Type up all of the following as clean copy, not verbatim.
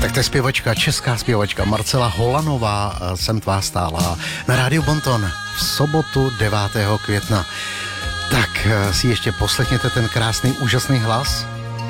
Tak to je zpěvačka, česká zpěvačka Marcela Holanová, Jsem tvá stála na Rádiu Bonton v sobotu 9. května. Tak si ještě poslechněte ten krásný, úžasný hlas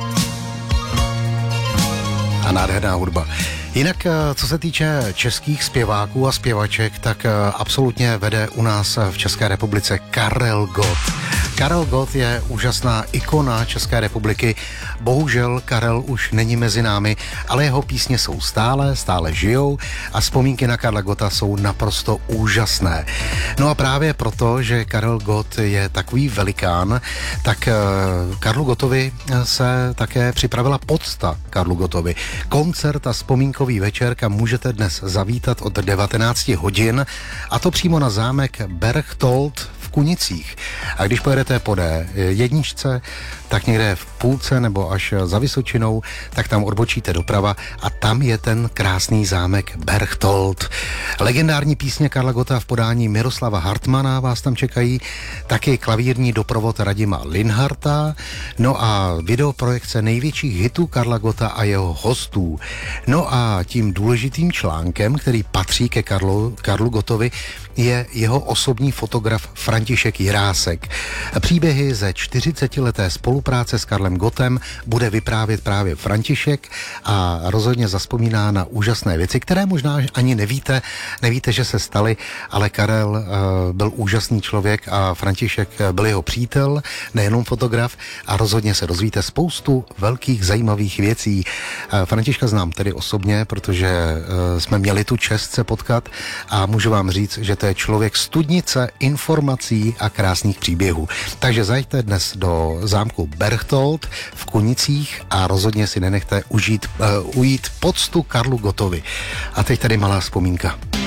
a nádherná hudba. Jinak, co se týče českých zpěváků a zpěvaček, tak absolutně vede u nás v České republice Karel Gott. Karel Gott je úžasná ikona České republiky. Bohužel Karel už není mezi námi, ale jeho písně jsou stále žijou a vzpomínky na Karla Gotta jsou naprosto úžasné. No a právě proto, že Karel Gott je takový velikán, tak Karlu Gottovi se také připravila pocta Karlu Gottovi. Koncert a vzpomínkový večer, kam můžete dnes zavítat od 19 hodin, a to přímo na zámek Berchtold v Kunicích. A když pojedete po D1, tak někde v půlce nebo až za Vysočinou, tak tam odbočíte doprava a tam je ten krásný zámek Berchtold. Legendární písně Karla Gotta v podání Miroslava Hartmana vás tam čekají, taky klavírní doprovod Radima Linharta, no a videoprojekce největších hitů Karla Gotta a jeho hostů. No a tím důležitým článkem, který patří ke Karlu Gottovi, je jeho osobní fotograf František Jirásek. Příběhy ze 40leté spolupráce s Karlem Gottem bude vyprávět právě František a rozhodně zazpomíná na úžasné věci, které možná ani nevíte, že se staly, ale Karel byl úžasný člověk a František byl jeho přítel, nejenom fotograf, a rozhodně se dozvíte spoustu velkých zajímavých věcí. Františka znám tedy osobně, protože jsme měli tu čest se potkat a můžu vám říct, že to je člověk studnice informací a krásných příběhů. Takže zajďte dnes do zámku Berchtold v Kunicích a rozhodně si nenechte ujít poctu Karlu Gottovi. A teď tady malá vzpomínka.